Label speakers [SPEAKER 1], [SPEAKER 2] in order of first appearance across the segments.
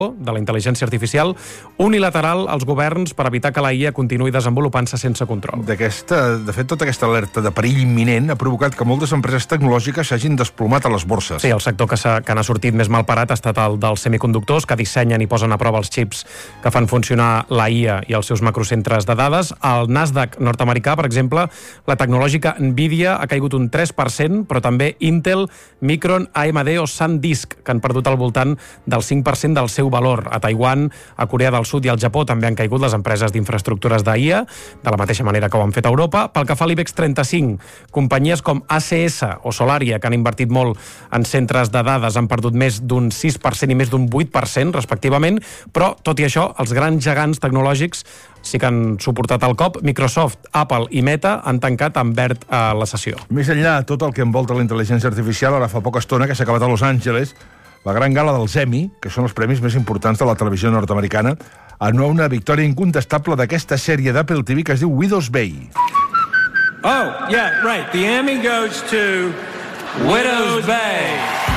[SPEAKER 1] de la intel·ligència artificial unilateral als governs per evitar que la IA continuï desenvolupant-se sense control.
[SPEAKER 2] De fet, tota aquesta alerta de perill imminent ha provocat que moltes empreses tecnològiques s'hagin desplomat a les borses.
[SPEAKER 1] Sí, el sector que n'ha sortit més mal parat ha estat el dels semiconductors, que dissenyen i posen a prova els xips que fan funcionar la IA i els seus macrocentres de dades. Al Nasdaq nord-americà, per exemple, la tecnològica Nvidia ha caigut un 3%, però també Intel, Micron, AMD o SanDisk, que han perdut al voltant del 5% del seu valor. A Taiwan, a Corea del Sud i al Japó també han caigut les empreses d'infraestructures d'IA, de la mateixa manera que ho han fet a Europa. Pel que fa a l'IBEX 35, companyies com ACS o Solaria, que han invertit molt en centres de dades, han perdut més d'un 6% i més d'un 8%, respectivament, però, tot i això, els grans gegants tecnològics sí que han suportat el cop. Microsoft, Apple i Meta han tancat en verd a la sessió.
[SPEAKER 2] Més enllà, tot el que envolta la intel·ligència artificial, ara fa poca estona que s'ha acabat a Los Angeles, la gran gala dels Emmy, que són els premis més importants de la televisió nord-americana, en una victòria incontestable d'aquesta sèrie d'Apple TV que es diu Widow's Bay.
[SPEAKER 3] Oh, yeah, right. The Emmy goes to Widow's Bay.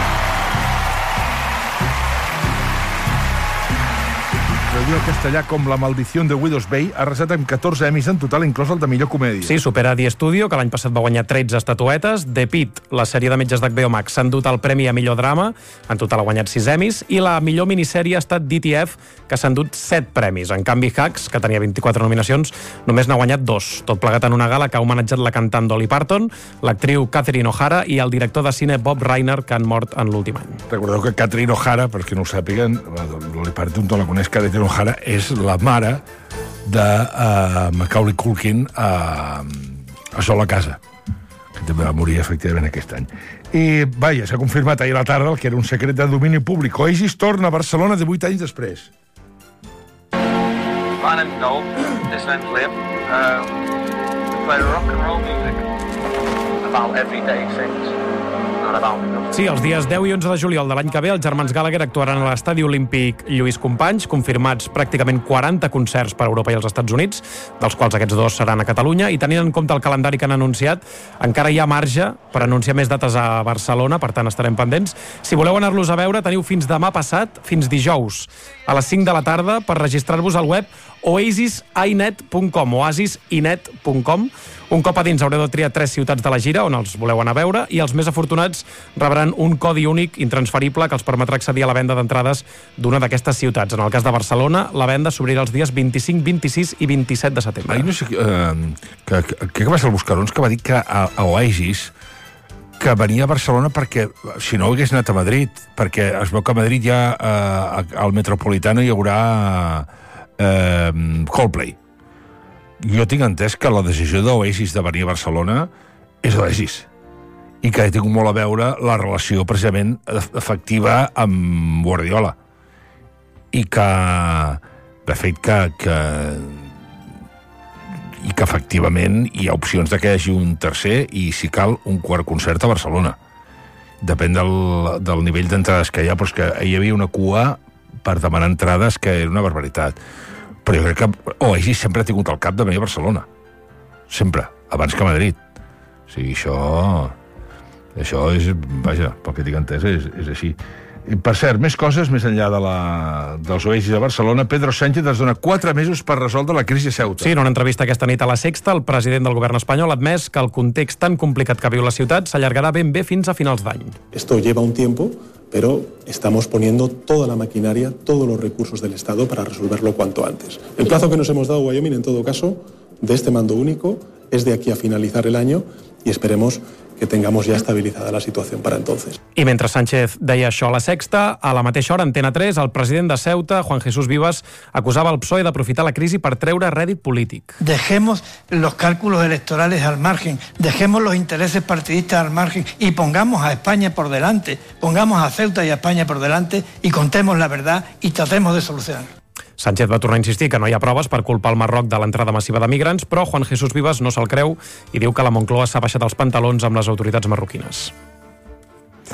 [SPEAKER 2] Traduït al castellà com La maldició de Widow's Bay, ha arrasat amb 14 Emmys en total, inclòs el de millor comèdia.
[SPEAKER 1] Sí, supera The Studio, que l'any passat va guanyar 13 estatuetes. The Pitt, la sèrie de metges d'HBO Max, s'ha endut el premi a millor drama, en total ha guanyat 6 Emmys, i la millor minissèrie ha estat DTF, que s'ha endut 7 premis. En canvi, Hacks, que tenia 24 nominacions, només n'ha guanyat 2. Tot plegat en una gala que ha homenatjat la cantant Dolly Parton, l'actriu Catherine O'Hara i el director de cine Bob Reiner, que han mort en l'últim any.
[SPEAKER 2] Recordeu que Catherine O'Hara, per qui no ho sàpiguen, Dolly Parton, la coneix, Catherine O'Hara és la mare de Macaulay Culkin a Sol a casa, que també va morir efectivament aquest any. I, vaja, s'ha confirmat ahir a la tarda el que era un secret de domini públic. Oasis torna a Barcelona 18 anys després.
[SPEAKER 4] My name's Noel. This name's Liam. We play rock and roll music about everyday things.
[SPEAKER 1] Sí, els dies 10 i 11 de juliol de l'any que ve els germans Gallagher actuaran a l'Estadi Olímpic Lluís Companys, confirmats pràcticament 40 concerts per Europa i els Estats Units, dels quals aquests 2 seran a Catalunya, i tenint en compte el calendari que han anunciat, encara hi ha marge per anunciar més dates a Barcelona, per tant estarem pendents. Si voleu anar-los a veure, teniu fins demà passat, fins dijous, a les 5 de la tarda, per registrar-vos al web oasisinet.com, oasisinet.com. Un cop a dins haureu de triar 3 ciutats de la gira on els voleu anar a veure, i els més afortunats rebran un codi únic intransferible que els permetrà accedir a la venda d'entrades d'una d'aquestes ciutats. En el cas de Barcelona, la venda s'obrirà els dies 25, 26 i 27 de setembre.
[SPEAKER 2] No sé què va ser el Buscarons que va dir que a Oasis que venia a Barcelona perquè, si no, hagués anat a Madrid, perquè es veu que a Madrid ja al Metropolitano hi haurà Coldplay. Jo tinc entès que la decisió d'Oasis de venir a Barcelona és Oasis, i que ha tingut molt a veure la relació precisament efectiva amb Guardiola, i que de fet que efectivament hi ha opcions de que hi hagi un tercer i, si cal, un quart concert a Barcelona. Depèn del nivell d'entrades que hi ha, però és que hi havia una cua per demanar entrades que era una barbaritat. Però jo crec que Oasis sempre ha tingut al cap de venir a Barcelona. Sempre, abans que a Madrid. O sigui, això és, vaja, pel que tinc entès, és així. I, per cert, més coses, més enllà dels Oasis a Barcelona. Pedro Sánchez es dona 4 mesos per resoldre la crisi a Ceuta.
[SPEAKER 1] Sí, en una entrevista aquesta nit a La Sexta, el president del govern espanyol ha admès que el context tan complicat que viu la ciutat s'allargarà ben bé fins a finals d'any.
[SPEAKER 5] Esto lleva un tiempo, pero estamos poniendo toda la maquinaria, todos los recursos del Estado para resolverlo cuanto antes. El plazo que nos hemos dado, Wyoming, en todo caso, de este mando único, es de aquí a finalizar el año y esperemos que tengamos ja estabilitzada la situació para entonces.
[SPEAKER 1] I mentre Sánchez deia això a La Sexta, a la mateixa hora, Antena 3, el president de Ceuta, Juan Jesús Vivas, acusava el PSOE d'aprofitar la crisi per treure rèdit polític.
[SPEAKER 6] Dejemos los cálculos electorales al margen, dejemos los intereses partidistas al margen y pongamos a España por delante, pongamos a Ceuta y a España por delante y contemos la verdad y tratemos de solucionar.
[SPEAKER 1] Sánchez va tornar a insistir que no hi ha proves per culpar el Marroc de l'entrada massiva de migrants, però Juan Jesús Vivas no se'l creu i diu que la Moncloa s'ha baixat els pantalons amb les autoritats marroquines.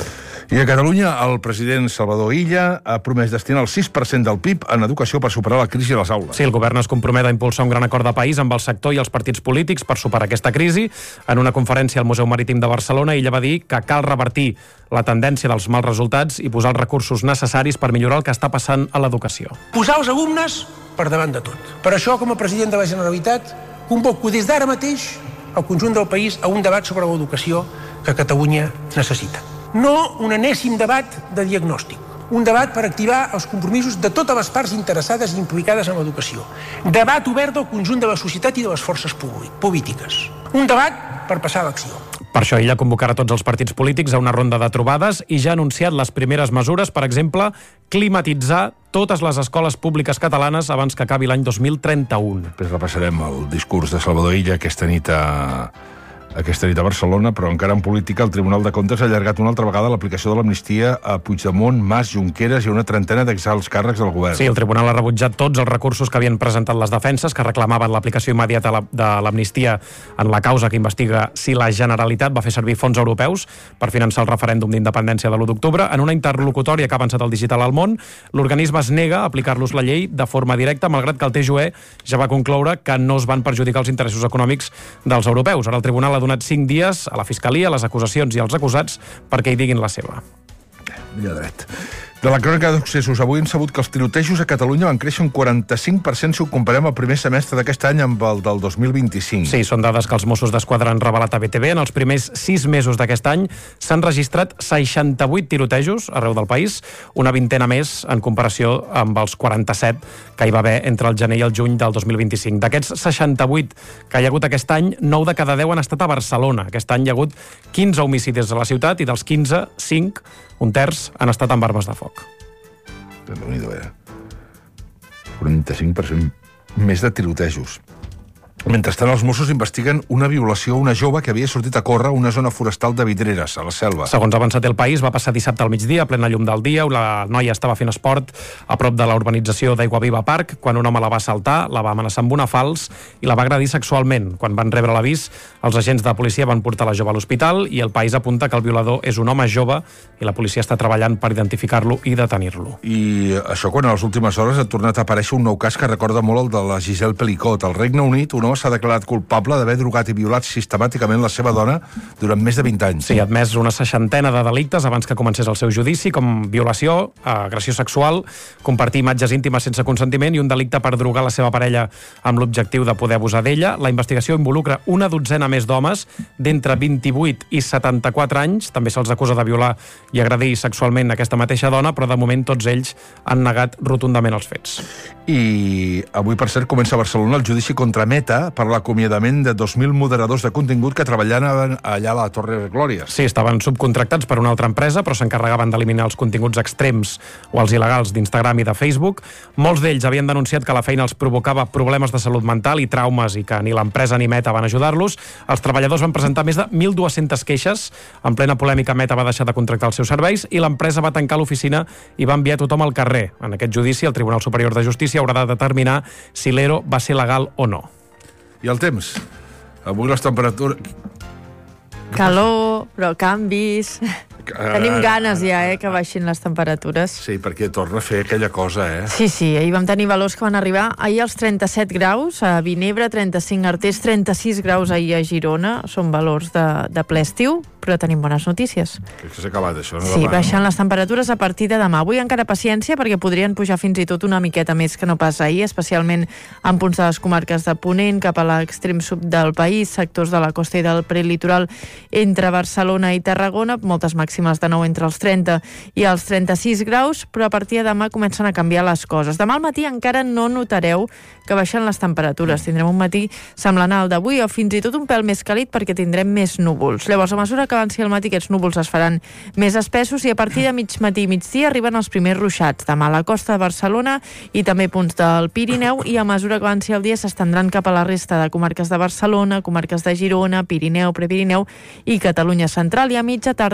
[SPEAKER 2] I a Catalunya, el president Salvador Illa ha promès destinar el 6% del PIB en educació per superar la crisi a les aules.
[SPEAKER 1] Sí, el govern es compromet a impulsar un gran acord de país amb el sector i els partits polítics per superar aquesta crisi. En una conferència al Museu Marítim de Barcelona, Illa va dir que cal revertir la tendència dels mals resultats i posar els recursos necessaris per millorar el que està passant a l'educació.
[SPEAKER 7] Posar els alumnes per davant de tot. Per això, com a president de la Generalitat, convoco des d'ara mateix el conjunt del país a un debat sobre l'educació que Catalunya necessita. No un enèsim debat de diagnòstic, un debat per activar els compromisos de totes les parts interessades i implicades en l'educació. Debat obert del conjunt de la societat i de les forces polítiques. Un debat per passar a l'acció.
[SPEAKER 1] Per això ella convocarà tots els partits polítics a una ronda de trobades i ja ha anunciat les primeres mesures, per exemple, climatitzar totes les escoles públiques catalanes abans que acabi l'any 2031.
[SPEAKER 2] Després repassarem el discurs de Salvador Illa aquesta nit a Barcelona, però encara en política el Tribunal de Comptes ha allargat una altra vegada l'aplicació de l'amnistia a Puigdemont, Mas, Junqueras i una trentena d'exalts càrrecs del govern.
[SPEAKER 1] Sí, el Tribunal ha rebutjat tots els recursos que havien presentat les defenses, que reclamaven l'aplicació immediata de l'amnistia en la causa que investiga si la Generalitat va fer servir fons europeus per finançar el referèndum d'independència de l'1 d'octubre. En una interlocutòria que ha avançat el Digital al Món, l'organisme es nega a aplicar-los la llei de forma directa, malgrat que el TJUE ja va concloure que no es van perjudicar els interessos econòmics dels europeus. Ara el Tribunal ha donat 5 dies a la Fiscalia, a les acusacions i als acusats perquè hi diguin la seva.
[SPEAKER 2] Millor dret. De la crònica d'accessos, avui hem sabut que els tirotejos a Catalunya van créixer un 45% si ho comparem el primer semestre d'aquest any amb el del 2025.
[SPEAKER 1] Sí, són dades que els Mossos d'Esquadra han revelat a BTV. En els primers 6 mesos d'aquest any s'han registrat 68 tirotejos arreu del país, una vintena més en comparació amb els 47 que hi va haver entre el gener i el juny del 2025. D'aquests 68 que hi ha hagut aquest any, 9 de cada 10 han estat a Barcelona. Aquest any hi ha hagut 15 homicidis a la ciutat i dels 15, 5, un terç, han estat amb armes de foc.
[SPEAKER 2] Déu-n'hi-do, 45% més de tirotejos. Mentrestant, els Mossos investiguen una violació a una jove que havia sortit a córrer a una zona forestal de Vidreres, a la Selva.
[SPEAKER 1] Segons ha avançat El País, va passar dissabte al migdia, a plena llum del dia, on la noia estava fent esport a prop de la urbanització d'Aiguaviva Park, quan un home la va assaltar, la va amenaçar amb una falç i la va agredir sexualment. Quan van rebre l'avís, els agents de policia van portar la jove a l'hospital i El País apunta que el violador és un home jove i la policia està treballant per identificar-lo i detenir-lo.
[SPEAKER 2] I això quan a les últimes hores ha tornat a aparèixer un nou cas que recorda molt el de la Giselle Pelicot. Al Regne Unit, un home s'ha declarat culpable d'haver drogat i violat sistemàticament la seva dona durant més de 20 anys.
[SPEAKER 1] Sí, ha admès una 60ena de delictes abans que comencés el seu judici, com violació, agressió sexual, compartir imatges íntimes sense consentiment i un delicte per drogar la seva parella amb l'objectiu de poder abusar d'ella. La investigació involucra una dotzena més d'homes d'entre 28 i 74 anys. També se'ls acusa de violar i agredir sexualment aquesta mateixa dona, però de moment tots ells han negat rotundament els fets.
[SPEAKER 2] I avui, per cert, comença a Barcelona el judici contra Meta per l'acomiadament de 2.000 moderadors de contingut que treballaven allà a la Torre Glòries.
[SPEAKER 1] Sí, estaven subcontractats per una altra empresa, però s'encarregaven d'eliminar els continguts extrems o els il·legals d'Instagram i de Facebook. Molts d'ells havien denunciat que la feina els provocava problemes de salut mental i traumes i que ni l'empresa ni Meta van ajudar-los. Els treballadors van presentar més de 1.200 queixes. En plena polèmica, Meta va deixar de contractar els seus serveis i l'empresa va tancar l'oficina i va enviar tothom al carrer. En aquest judici, el Tribunal Superior de Justícia haurà de determinar si l'ERO va ser legal o no.
[SPEAKER 2] I el temps? Avui les temperatures...
[SPEAKER 8] Calor, però canvis... Tenim ganes ja, que baixin les temperatures.
[SPEAKER 2] Sí, perquè torna a fer aquella cosa,
[SPEAKER 8] Sí, ahir vam tenir valors que van arribar ahir als 37 graus, a Vinebre, 35 a Artés, 36 graus ahir a Girona, són valors de ple estiu, però tenim bones notícies.
[SPEAKER 2] Que s'ha acabat això, no?
[SPEAKER 8] Sí, baixant les temperatures a partir de demà. Avui encara paciència, perquè podrien pujar fins i tot una miqueta més que no pas ahir, especialment en punts de les comarques de Ponent, cap a l'extrem sud del país, sectors de la costa i del prelitoral entre Barcelona i Tarragona, moltes màximes de nou entre els 30 i els 36 graus, però a partir de demà comencen a canviar les coses. Demà al matí encara no notareu que baixen les temperatures. Tindrem un matí semblant al d'avui o fins i tot un pèl més càlid perquè tindrem més núvols. Llavors, a mesura que avanci el matí, aquests núvols es faran més espessos i a partir de mig matí i migdia arriben els primers ruixats. Demà a la costa de Barcelona i també punts del Pirineu, i a mesura que avanci el dia s'estendran cap a la resta de comarques de Barcelona, comarques de Girona, Pirineu, Prepirineu i Catalunya Central, i a mitja tarda també arriben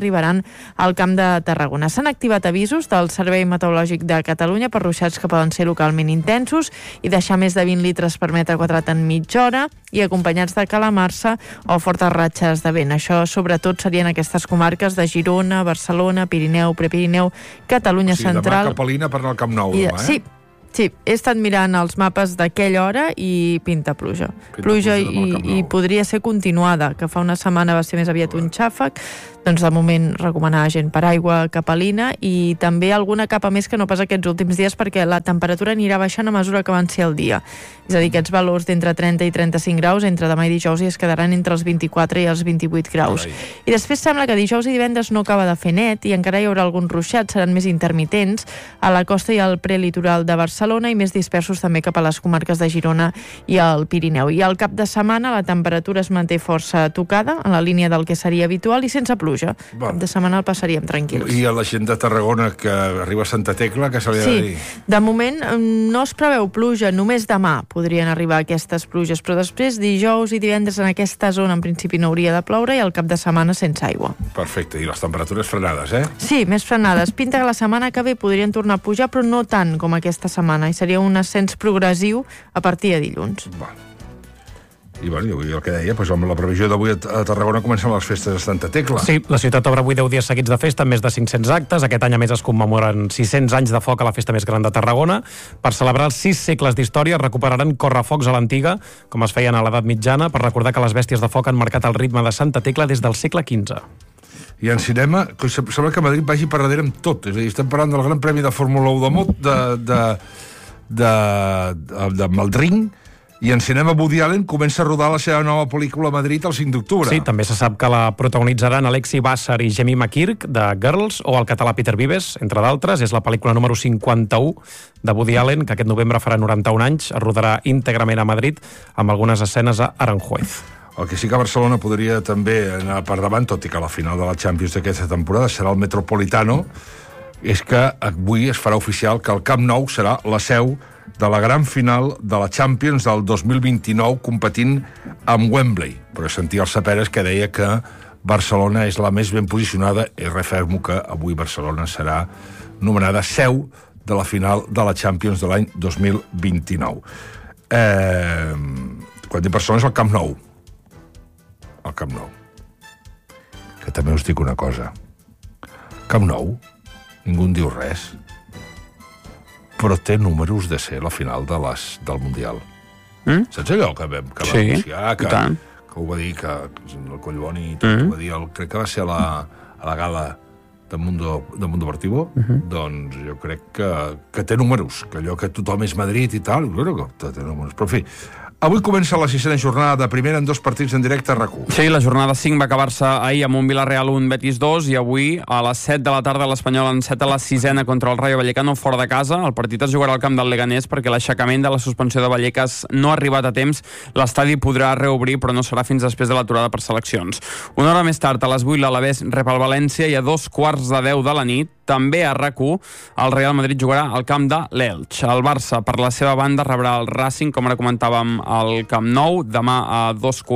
[SPEAKER 8] arribaran al Camp de Tarragona. S'han activat avisos del Servei Meteorològic de Catalunya per ruixats que poden ser localment intensos i deixar més de 20 litres per metre quadrat en mitja hora i acompanyats de calamarsa o fortes ratxes de vent. Això sobretot serien aquestes comarques de Girona, Barcelona, Pirineu, Prepirineu, Catalunya Central.
[SPEAKER 2] Demà Capelina per anar al Camp Nou, demà,
[SPEAKER 8] Sí, he estat mirant els mapes d'aquella hora i pinta pluja. Pluja i podria ser continuada, que fa una setmana va ser més aviat un xàfec. Doncs de moment recomanar gent per aigua capelina i també alguna capa més que no pas aquests últims dies, perquè la temperatura anirà baixant a mesura que avanci el dia. És a dir, aquests valors d'entre 30 i 35 graus entre demà i dijous i es quedaran entre els 24 i els 28 graus. I després sembla que dijous i divendres no acaba de fer net i encara hi haurà alguns ruixats, seran més intermitents a la costa i al prelitoral de Barcelona i més dispersos també cap a les comarques de Girona i el Pirineu. I al cap de setmana la temperatura es manté força tocada en la línia del que seria habitual i sense pluja. Cap de setmana el passaríem tranquils.
[SPEAKER 2] I a la gent de Tarragona que arriba a Santa Tecla, què se li ha de dir?
[SPEAKER 8] De moment no es preveu pluja, només demà podrien arribar aquestes pluges, però després dijous i divendres en aquesta zona en principi no hauria de ploure i al cap de setmana sense aigua.
[SPEAKER 2] Perfecte, i les temperatures frenades,
[SPEAKER 8] Sí, més frenades. Pinta que la setmana que ve podrien tornar a pujar, però no tant com aquesta setmana, i seria un ascens progressiu a partir de dilluns.
[SPEAKER 2] I bueno, el que deia, doncs amb la previsió d'avui a Tarragona comencen les festes de Santa Tecla.
[SPEAKER 1] Sí, la ciutat obre avui 10 dies seguits de festa, amb més de 500 actes. Aquest any, a més, es commemoren 600 anys de foc a la festa més gran de Tarragona. Per celebrar els 6 segles d'història, recuperaran correfocs a l'antiga, com es feien a l'edat mitjana, per recordar que les bèsties de foc han marcat el ritme de Santa Tecla des del segle XV.
[SPEAKER 2] I en cinema, sembla que Madrid vagi per darrere amb tot. És a dir, estem parlant del Gran Premi de Fórmula 1 de Maldring, i en cinema Woody Allen comença a rodar la seva nova pel·lícula a Madrid el 5 d'octubre.
[SPEAKER 1] Sí, també se sap que la protagonitzaran Alexi Bàsser i Jemima Kirk, de Girls, o el català Peter Vives, entre d'altres. És la pel·lícula número 51 de Woody Allen, que aquest novembre farà 91 anys. Es rodarà íntegrament a Madrid, amb algunes escenes a Aranjuez.
[SPEAKER 2] El que sí que Barcelona podria també anar per davant, tot i que la final de la Champions d'aquesta temporada serà el Metropolitano, és que avui es farà oficial que el Camp Nou serà la seu de la gran final de la Champions del 2029 competint amb Wembley. Però sentia el Saperes que deia que Barcelona és la més ben posicionada i refermo que avui Barcelona serà nomenada seu de la final de la Champions de l'any 2029. Quan dic Barcelona és el Camp Nou. El Camp Nou. Que també us dic una cosa. Camp Nou, ningú en diu res, però té números de ser la final del Mundial. Saps allò que va anunciar, que ho va dir, que el Collboni i tot, ho va dir, crec que va ser a la gala del Mundo Deportivo, doncs jo crec que té números, que allò que tothom és Madrid i tal, que té números. Però en fi, avui comença la 6a jornada de primera en 2 partits en directe a RAC1.
[SPEAKER 9] Sí, la jornada 5 va acabar-se ahir amb un Villarreal 1, Betis 2, i avui a les 7 de la tarda l'Espanyol enceta la 6a contra el Rayo Vallecano fora de casa. El partit es jugarà al camp del Leganés perquè l'aixecament de la suspensió de Vallecas no ha arribat a temps. L'estadi podrà reobrir, però no serà fins després de l'aturada per seleccions. Una hora més tard, a les 8, l'Alavés rep el València i a 2:15 de la nit, també a RAC1, el Real Madrid jugarà al camp de l'Elx. El Barça, per la seva banda, rebrà el Racing, com ara comentàvem, al Camp Nou, demà a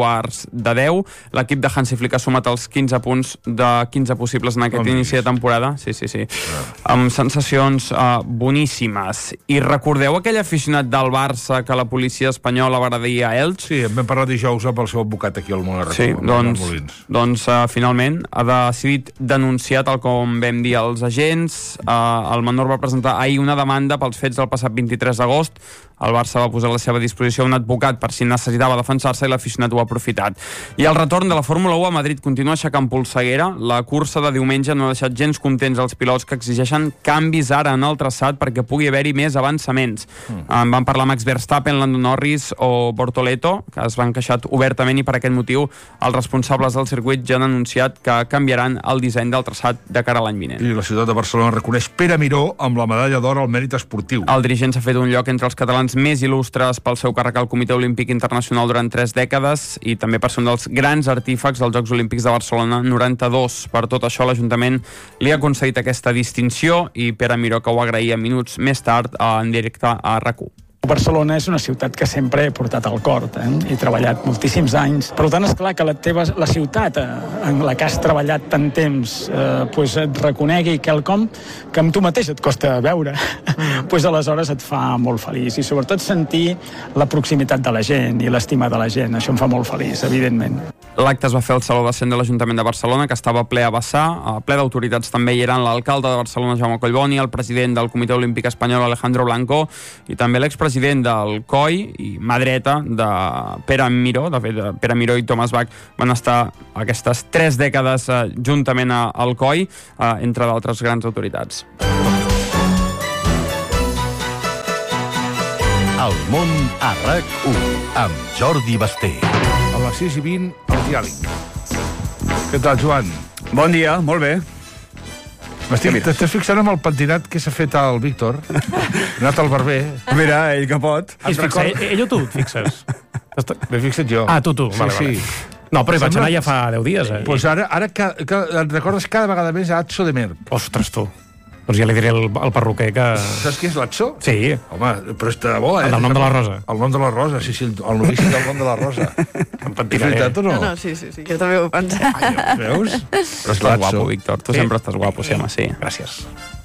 [SPEAKER 9] 2:15. L'equip de Hansi Flick ha sumat els 15 punts de 15 possibles en aquest inici de temporada. Sí. Amb sensacions boníssimes. I recordeu aquell aficionat del Barça que la policia espanyola va agredir a Elx?
[SPEAKER 2] Sí, en vam parlar dijous amb el seu advocat aquí al Món.
[SPEAKER 9] Sí, doncs finalment ha decidit denunciar, tal com vam dir als agents. El menor va presentar ahir una demanda pels fets del passat 23 d'agost. El Barça va posar a la seva disposició un advocat per si necessitava defensar-se i l'aficionat ho ha aprofitat. I el retorn de la Fórmula 1 a Madrid continua aixecant polseguera. La cursa de diumenge no ha deixat gens contents els pilots que exigeixen canvis ara en el traçat perquè pugui haver-hi més avançaments. En van parlar Max Verstappen, Lando Norris o Bortoleto, que es van queixat obertament, i per aquest motiu els responsables del circuit ja han anunciat que canviaran el disseny del traçat de cara a l'any vinent.
[SPEAKER 2] I la ciutat de Barcelona reconeix Pere Miró amb la medalla d'or al mèrit esportiu.
[SPEAKER 9] El dirigent s'ha fet un lloc entre els catalans més il·lustres pel seu càrrec al Comitè Olímpic Internacional durant 3 dècades i també per ser un dels grans artífecs dels Jocs Olímpics de Barcelona 92. Per tot això, l'Ajuntament li ha concedit aquesta distinció i Pere Miró, que ho agraïa minuts més tard en directe a RAC1.
[SPEAKER 10] Barcelona és una ciutat que sempre he portat al cor, he treballat moltíssims anys. Per tant, és clar que la ciutat en la que has treballat tant temps et reconegui quelcom que amb tu mateix et costa veure, aleshores et fa molt feliç. I sobretot sentir la proximitat de la gent i l'estima de la gent. Això em fa molt feliç, evidentment.
[SPEAKER 9] L'acte es va fer al Saló de Cent de l'Ajuntament de Barcelona, que estava ple a vessar. Ple d'autoritats també hi eren l'alcalde de Barcelona, Jaume Collboni, el president del Comitè Olímpic Espanyol, Alejandro Blanco, i també l'expresident del COI i mà dreta de Pere Miró. De fet, Pere Miró i Thomas Bach van estar aquestes 3 dècades juntament al COI, entre d'altres grans autoritats.
[SPEAKER 11] El món a RAC1 amb Jordi Basté.
[SPEAKER 2] A les 6:20, el diàleg. Què tal, Joan?
[SPEAKER 12] Bon dia, molt bé.
[SPEAKER 2] T'estàs fixant amb el pentinat que s'ha fet al Víctor? Ha anat al barber.
[SPEAKER 12] Mira, ell que pot.
[SPEAKER 1] Ell o tu et fixes?
[SPEAKER 2] M'he fixat jo.
[SPEAKER 1] Ah, tu. Vale. No, però hi vaig anar ja fa 10 dies.
[SPEAKER 2] Doncs ara et recordes cada vegada més a Atso de Merck.
[SPEAKER 1] Ostres, tu. Doncs ja li diré al perruquer que...
[SPEAKER 2] Saps qui és l'Atso?
[SPEAKER 1] Sí.
[SPEAKER 2] Home, però és de bo,
[SPEAKER 1] El del nom de la Rosa.
[SPEAKER 2] El nom de la Rosa, sí, el novici del nom de la Rosa.
[SPEAKER 1] Em pentinaré.
[SPEAKER 2] És veritat o no?
[SPEAKER 8] No, sí, jo també ho he pensat.
[SPEAKER 2] Veus?
[SPEAKER 9] Però estàs guapo, Víctor. Tu sempre estàs guapo, sí, home, sí.
[SPEAKER 1] Gràcies.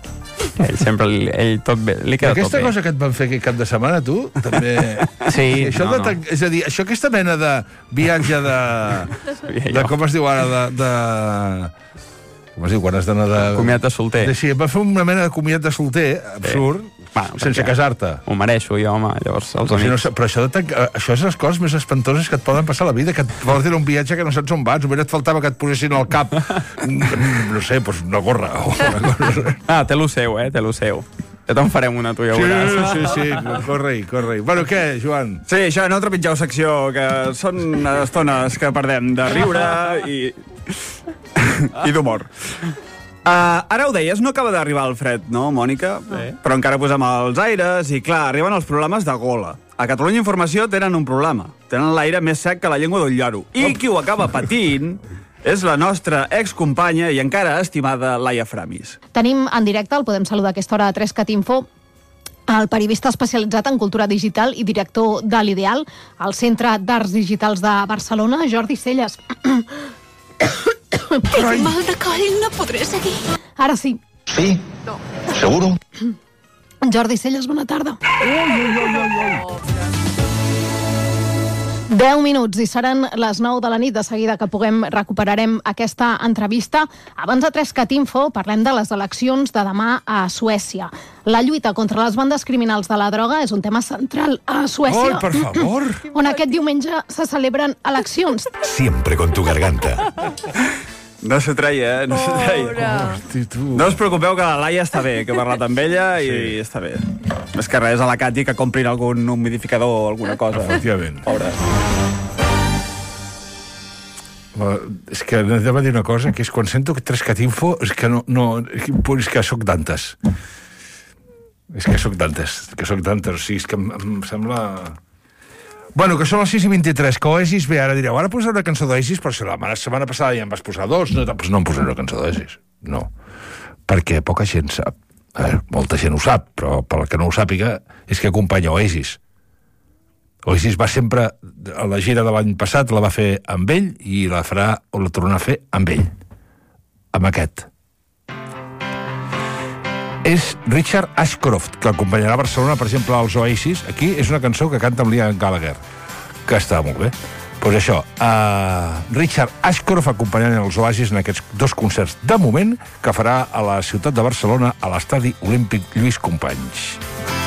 [SPEAKER 9] Ell tot bé, li queda tot bé.
[SPEAKER 2] Aquesta cosa que et van fer aquest cap de setmana, tu, també...
[SPEAKER 9] Sí,
[SPEAKER 2] És a dir, aquesta mena de viatge de com es diu ara, com es diu, quan has d'anar de...
[SPEAKER 9] Comiat de solter.
[SPEAKER 2] Sí, em va fer una mena de comiat de solter, absurd, sense casar-te.
[SPEAKER 9] Ho mereixo jo, home, llavors els amics.
[SPEAKER 2] Però això és les coses més espantoses que et poden passar a la vida, que et portin un viatge que no saps on vas, només et faltava que et posessin al cap, no sé, una gorra o una cosa.
[SPEAKER 9] Té lo seu, té lo seu. Ja te'n farem una, tu ja ho veuràs.
[SPEAKER 2] Sí, corre-hi. Bueno, què, Joan?
[SPEAKER 12] Sí, això, no trepitgeu secció, que són estones que perdem de riure i d'humor. Ara ho deies, no acaba d'arribar el fred, no, Mònica? Però encara posem els aires i, clar, arriben els problemes de gola. A Catalunya Informació tenen un problema. Tenen l'aire més sec que la llengua d'un lloro. I qui ho acaba patint és la nostra excompanya i encara estimada Laia Framis.
[SPEAKER 13] Tenim en directe, el podem saludar a aquesta hora a 3CatInfo, el periodista especialitzat en cultura digital i director de l'Ideal, al Centre d'Arts Digitals de Barcelona, Jordi Celles.
[SPEAKER 14] Tinc mal de coll, no podré seguir.
[SPEAKER 13] Ara sí.
[SPEAKER 14] Sí? No. ¿Seguro?
[SPEAKER 13] Jordi Celles, bona tarda. 10 minuts i seran les 9 de la nit. De seguida que puguem recuperarem aquesta entrevista. Abans de 3CatInfo parlem de les eleccions de demà a Suècia. La lluita contra les bandes criminals de la droga és un tema central a Suècia.
[SPEAKER 2] Oh, per favor!
[SPEAKER 13] On aquest diumenge se celebren eleccions.
[SPEAKER 11] Siempre con tu garganta.
[SPEAKER 12] No s'ho treia, no s'ho treia. No us preocupeu que la Laia està bé, que he parlat amb ella i està bé. Més que res a la Cati que comprin algun humidificador o alguna cosa.
[SPEAKER 2] Efectivament.
[SPEAKER 12] Pobra.
[SPEAKER 2] És que anem a dir una cosa, que és quan sento 3CatInfo és que és que soc Dantes. O sigui, és que em sembla... Bueno, que són les 6:23, que Oasis ve, ara direu, ara posar una cançó d'Oasis, però si la setmana passada ja en vas posar 2, doncs no em posaré una cançó d'Oasis. No, perquè poca gent sap. A veure, molta gent ho sap, però per al que no ho sàpiga és que acompanya Oasis. Oasis va sempre, a la gira de l'any passat la va fer amb ell i la tornarà a fer amb ell. Amb aquest. És Richard Ashcroft, que acompanyarà a Barcelona, per exemple, als Oasis. Aquí és una cançó que canta amb Liam Gallagher, que està molt bé. Doncs això, Richard Ashcroft acompanyant els Oasis en aquests 2 concerts de moment que farà a la ciutat de Barcelona, a l'Estadi Olímpic Lluís Companys.